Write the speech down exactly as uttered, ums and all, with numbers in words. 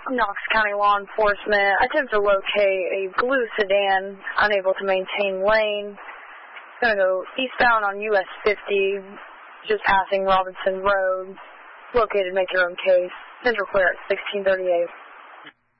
Knox County Law Enforcement. I attempt to locate a blue sedan, unable to maintain lane. Going to go eastbound on U S fifty, just passing Robinson Road. Located, make your own case. Central clear at sixteen thirty-eight.